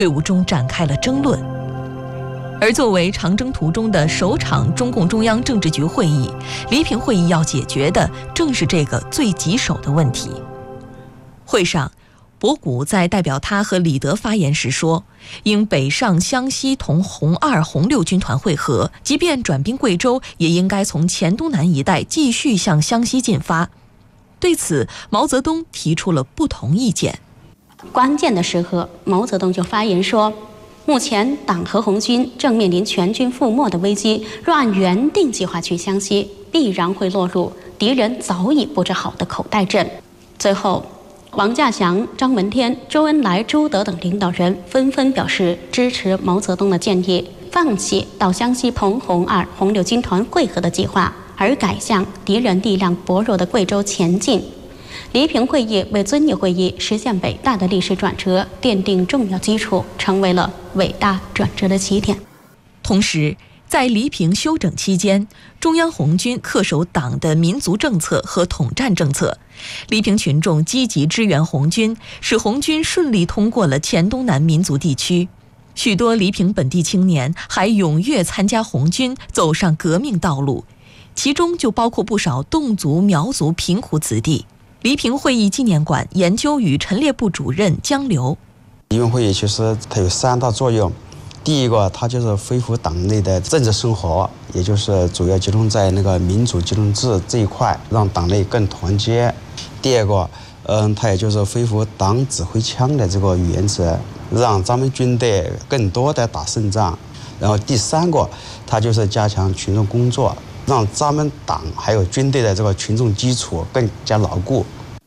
队伍中展开了争论。而作为长征途中的首场中共中央政治局会议，黎平会议要解决的正是这个最棘手的问题。会上，博古在代表他和李德发言时说，应北上湘西同红2、红6军团会合，即便转兵贵州，也应该从黔东南一带继续向湘西进发。对此，毛泽东提出了不同意见。 关键的时刻，毛泽东就发言说，目前党和红军正面临全军覆没的危机，若按原定计划去湘西，必然会落入敌人早已布置好的口袋阵。最后，王稼祥、张闻天、周恩来、朱德等领导人纷纷表示支持毛泽东的建议，放弃到湘西同红2、红6军团会合的计划，而改向敌人力量薄弱的贵州前进。黎平会议为遵义会议实现伟大的历史转折奠定重要基础，成为了伟大转折的起点。 同时，在黎平休整期间，中央红军恪守党的民族政策和统战政策，黎平群众积极支援红军，使红军顺利通过了黔东南民族地区。许多黎平本地青年还踊跃参加红军，走上革命道路，其中就包括不少侗族、苗族贫苦子弟。黎平会议纪念馆研究与陈列部主任江流， 黎平会议其实它有3大作用。第一个，它就是恢复党内的政治生活，也就是主要集中在那个民主集中制这一块，让党内更团结。第二个，它也就是恢复党指挥枪的这个原则，让咱们军队更多的打胜仗。然后第3个，它就是加强群众工作，让咱们党还有军队的这个群众基础更加牢固。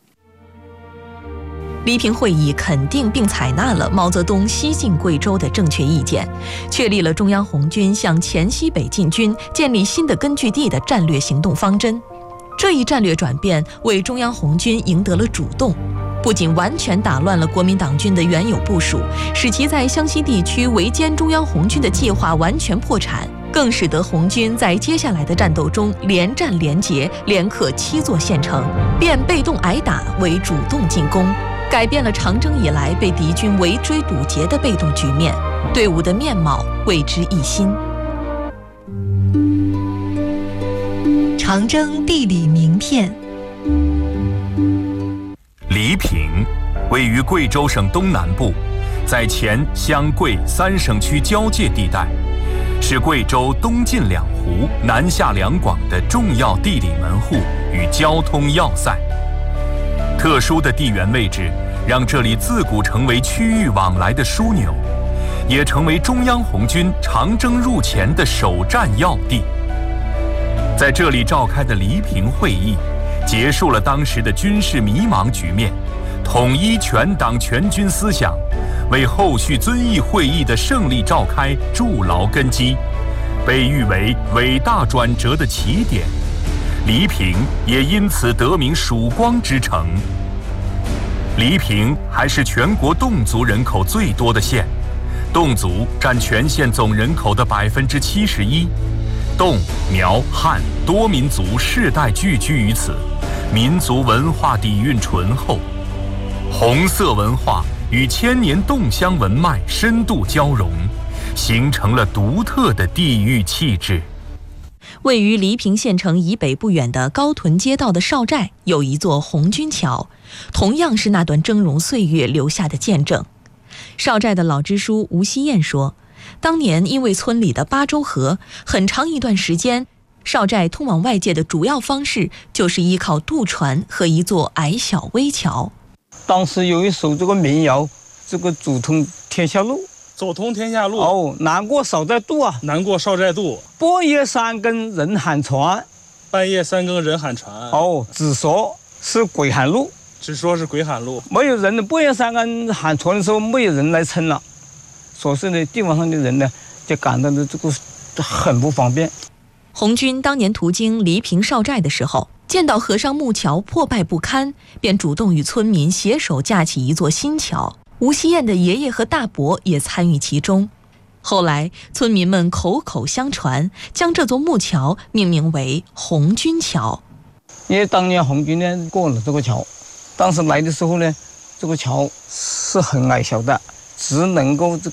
黎平会议肯定并采纳了毛泽东西进贵州的正确意见，确立了中央红军向黔西北进军、建立新的根据地的战略行动方针。这一战略转变为中央红军赢得了主动，不仅完全打乱了国民党军的原有部署，使其在湘西地区围歼中央红军的计划完全破产，更使得红军在接下来的战斗中连战连捷，连克7座县城，变被动挨打为主动进攻，改变了长征以来被敌军围追堵截的被动局面，队伍的面貌为之一新。 长征地理名片。 黎平位于贵州省东南部，在黔、湘、贵3省区交界地带，是贵州东进2湖、南下2广的重要地理门户与交通要塞。特殊的地缘位置让这里自古成为区域往来的枢纽，也成为中央红军长征入黔的首战要地。在这里召开的黎平会议，结束了当时的军事迷茫局面，统一全党全军思想，为后续遵义会议的胜利召开筑牢根基，被誉为伟大转折的起点。黎平也因此得名曙光之城。黎平还是全国侗族人口最多的县，侗族占全县总人口的71%，侗、苗、汉多民族世代聚居于此，民族文化底蕴醇厚，红色文化与千年侗乡文脉深度交融，形成了独特的地域气质。 位于黎平县城以北不远的高屯街道的邵寨有一座红军桥，同样是那段峥嵘岁月留下的见证。邵寨的老支书吴锡彦说，当年因为村里的巴州河，很长一段时间，邵寨通往外界的主要方式就是依靠渡船和一座矮小危桥。 当时有一首这个民谣，这个走通天下路， 走通天下路哦，难过少在渡啊， 难过少在渡。 半夜3更人喊船， 半夜3更人喊船。 哦，只说是鬼喊路， 只说是鬼喊路。 没有人的，半夜3更喊船的时候，没有人来撑了，所以呢，地方上的人呢，就感到这个很不方便。 红军当年途经黎平邵寨的时候，见到河上木桥破败不堪，便主动与村民携手架起一座新桥。吴锡彦的爷爷和大伯也参与其中。后来村民们口口相传，将这座木桥命名为红军桥。 因为当年红军呢过了这个桥，当时来的时候呢，这个桥是很矮小的， 只能够